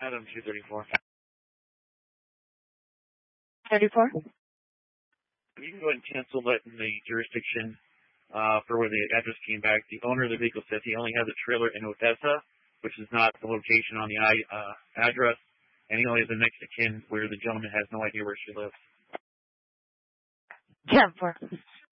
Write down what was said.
Adam 234. 34? You can go ahead and cancel that in the jurisdiction for where the address came back. The owner of the vehicle says he only has a trailer in Odessa, which is not the location on the address, and he only has a next of kin where the gentleman has no idea where she lives. 10-4.